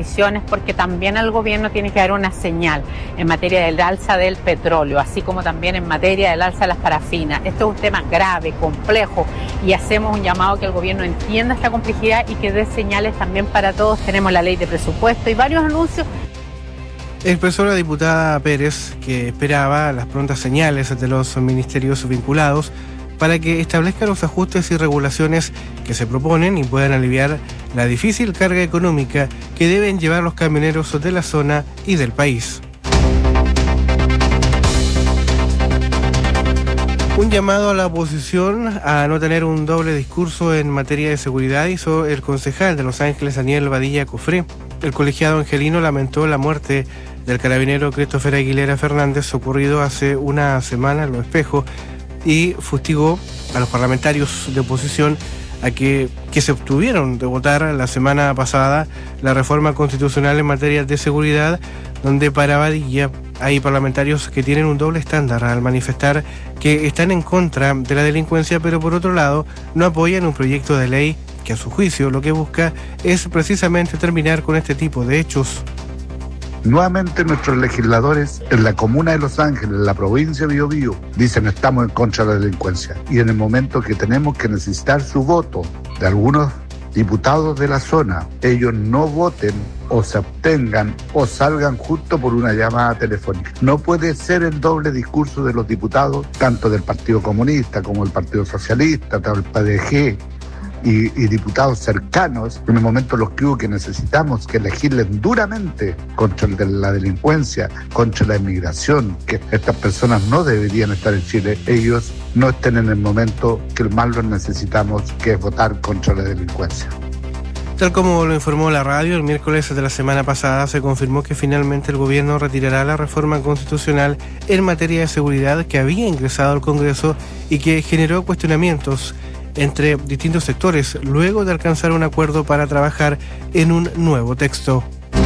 decisiones, porque también al gobierno tiene que dar una señal en materia del alza del petróleo, así como también en materia del alza de las parafinas. Esto es un tema grave, complejo, y hacemos un llamado a que el gobierno entienda esta complejidad y que dé señales también para todos. Tenemos la ley de presupuesto y varios anuncios. Expresó la diputada Pérez que esperaba las prontas señales de los ministerios vinculados para que establezcan los ajustes y regulaciones que se proponen y puedan aliviar la difícil carga económica que deben llevar los camioneros de la zona y del país. Un llamado a la oposición a no tener un doble discurso en materia de seguridad hizo el concejal de Los Ángeles, Daniel Badilla Cofré. El colegiado angelino lamentó la muerte del carabinero Christopher Aguilera Fernández, ocurrido hace una semana en Los Espejos, y fustigó a los parlamentarios de oposición a que se obtuvieron de votar la semana pasada la reforma constitucional en materia de seguridad, donde para Badilla hay parlamentarios que tienen un doble estándar al manifestar que están en contra de la delincuencia, pero por otro lado no apoyan un proyecto de ley que a su juicio lo que busca es precisamente terminar con este tipo de hechos. Nuevamente nuestros legisladores en la comuna de Los Ángeles, en la provincia de Biobío, dicen estamos en contra de la delincuencia. Y en el momento que tenemos que necesitar su voto de algunos diputados de la zona, ellos no voten o se abstengan o salgan justo por una llamada telefónica. No puede ser el doble discurso de los diputados, tanto del Partido Comunista como del Partido Socialista, del PDG, y diputados cercanos, en el momento los que hubo que necesitamos que legislen duramente contra la delincuencia, contra la inmigración, que estas personas no deberían estar en Chile, ellos no estén en el momento que más los necesitamos, que es votar contra la delincuencia. Tal como lo informó la radio, el miércoles de la semana pasada se confirmó que finalmente el gobierno retirará la reforma constitucional en materia de seguridad que había ingresado al Congreso y que generó cuestionamientos entre distintos sectores, luego de alcanzar un acuerdo para trabajar en un nuevo texto.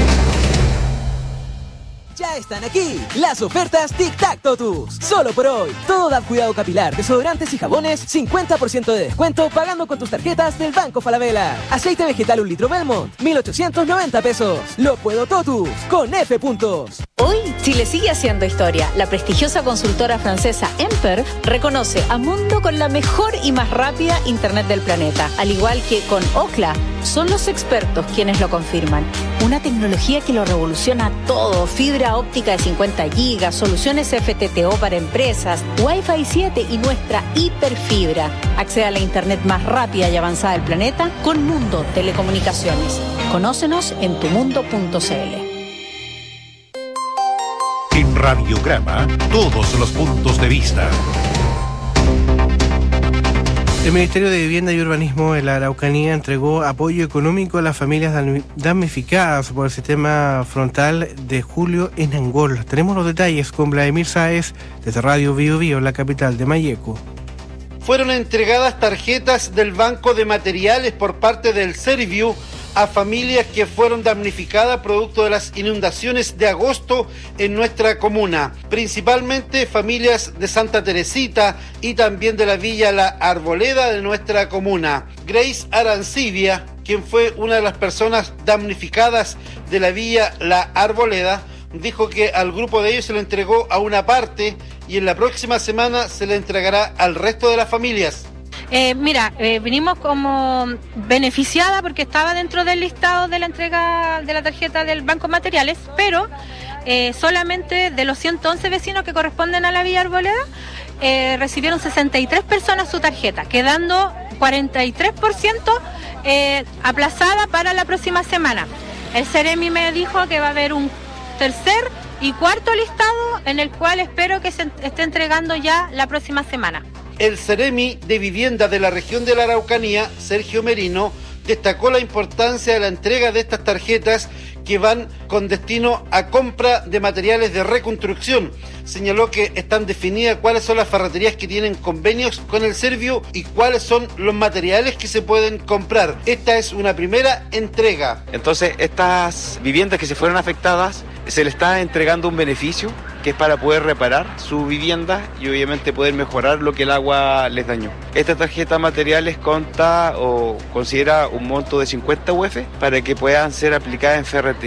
Ya están aquí las ofertas Tic Tac Totus. Solo por hoy, todo Dab Cuidado Capilar, desodorantes y jabones, 50% de descuento pagando con tus tarjetas del Banco Falabella. Aceite vegetal 1 litro Belmont, 1.890 pesos. Lo puedo Totus, con F puntos. Hoy, Chile sigue haciendo historia. La prestigiosa consultora francesa Emper reconoce a Mundo con la mejor y más rápida internet del planeta. Al igual que con Ookla, son los expertos quienes lo confirman. Una tecnología que lo revoluciona todo. Fibra óptica de 50 gigas, soluciones FTTO para empresas, Wi-Fi 7 y nuestra hiperfibra. Accede a la internet más rápida y avanzada del planeta con Mundo Telecomunicaciones. Conócenos en tumundo.cl. En Radiograma, todos los puntos de vista. El Ministerio de Vivienda y Urbanismo de la Araucanía entregó apoyo económico a las familias damnificadas por el sistema frontal de Julio en Angol. Tenemos los detalles con Vladimir Sáez desde Radio Biobío, la capital de Malleco. Fueron entregadas tarjetas del Banco de Materiales por parte del Serviu a familias que fueron damnificadas producto de las inundaciones de agosto en nuestra comuna, principalmente familias de Santa Teresita y también de la Villa La Arboleda de nuestra comuna. Grace Arancibia, quien fue una de las personas damnificadas de la Villa La Arboleda, dijo que al grupo de ellos se le entregó a una parte y en la próxima semana se le entregará al resto de las familias. Vinimos como beneficiada porque estaba dentro del listado de la entrega de la tarjeta del Banco Materiales, pero solamente de los 111 vecinos que corresponden a la Villa Arboleda, recibieron 63 personas su tarjeta, quedando 43% aplazada para la próxima semana. El Ceremi me dijo que va a haber un tercer y cuarto listado en el cual espero que se esté entregando ya la próxima semana. El Ceremi de Vivienda de la región de la Araucanía, Sergio Merino, destacó la importancia de la entrega de estas tarjetas que van con destino a compra de materiales de reconstrucción. Señaló que están definidas cuáles son las ferreterías que tienen convenios con el Serviu y cuáles son los materiales que se pueden comprar. Esta es una primera entrega. Entonces, estas viviendas que se fueron afectadas, se les está entregando un beneficio que es para poder reparar su vivienda y obviamente poder mejorar lo que el agua les dañó. Esta tarjeta materiales consta o considera un monto de 50 UF para que puedan ser aplicadas en ferretería